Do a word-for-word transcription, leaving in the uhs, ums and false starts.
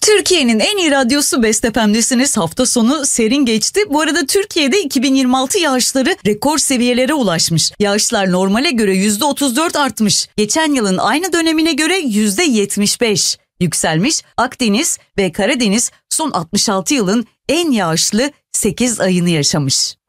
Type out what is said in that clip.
Türkiye'nin en iyi radyosu Best F M'desiniz. Hafta sonu serin geçti. Bu arada Türkiye'de iki bin yirmi altı yağışları rekor seviyelere ulaşmış. Yağışlar normale göre yüzde otuz dört artmış. Geçen yılın aynı dönemine göre yüzde yetmiş beş yükselmiş. Akdeniz ve Karadeniz son altmış altı yılın en yağışlı sekiz ayını yaşamış.